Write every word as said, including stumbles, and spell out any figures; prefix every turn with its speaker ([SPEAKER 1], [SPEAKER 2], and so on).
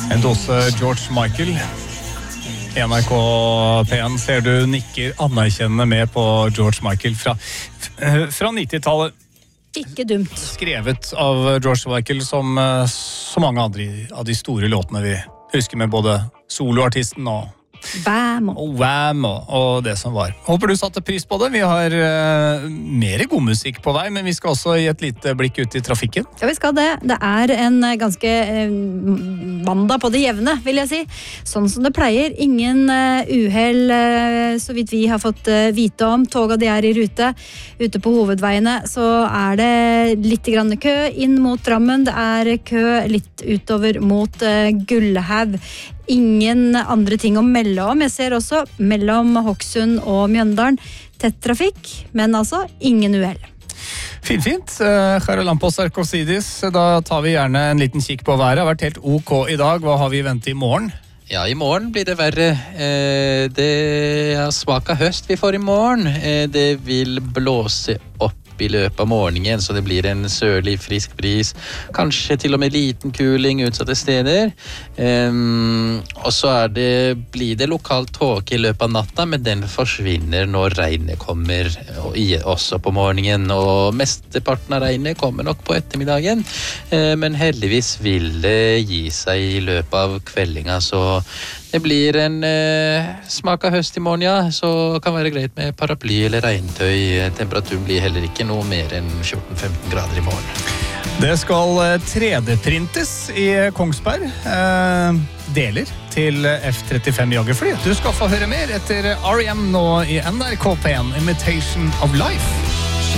[SPEAKER 1] En dose George Michael. N R K P en ser du nikker anerkjennende med på George Michael fra, fra nittitallet.
[SPEAKER 2] Ikke dumt.
[SPEAKER 1] Skrevet av George Michael som så mange andre av de store låtene vi husker med både soloartisten og
[SPEAKER 2] Wham!
[SPEAKER 1] Og Wham og, og det som var. Håper du satte pris på det. Vi har uh, mer god musikk på vei, men vi skal også gi et lite blikk ut i trafikken.
[SPEAKER 2] Ja, vi skal det. Det er en ganske uh, mandag på det jevne, vil jeg si. Sånn som det pleier. Ingen uh, uheld, uh, så vidt vi har fått uh, vite om. Toga de er i rute. Ute på hovedveiene så er det litt grann kø inn mot Drammen. Det er kø litt utover mot uh, Gullhaug. Ingen andre ting å melde om. Jeg ser også mellom Hokksund og Mjøndalen tett trafikk, men altså ingen uhell.
[SPEAKER 1] Fint, fint. Charalampos Sarkosidis, da tar vi gjerne en liten kikk på været. Det har vært helt ok i dag. Hva har vi ventet i morgen?
[SPEAKER 3] Ja, i morgen blir det verre. Det er smak av høst vi får i morgen. Det vil blåse opp i løpet av morgenen, så det blir en sørlig frisk bris, kanskje til og med liten kuling utsatte steder. Um, og så er det, blir det lokalt tåke i løpet av natta, men den forsvinner når regnet kommer også på morgenen, og mesteparten av regnet kommer nok på ettermiddagen, uh, men heldigvis vil det gi seg i løpet av kveldinga, så det blir en uh, smak av høst i morgen, ja, så kan være greit med paraply eller regntøy. Temperaturen blir heller ikke noe mer enn fjorten til femten grader i morgen.
[SPEAKER 1] Det skal tre D-printes i Kongsberg. Eh, deler til F trettifem jagerfly. Du skal få høre mer etter R E M nå i N R K P en, Imitation of Life.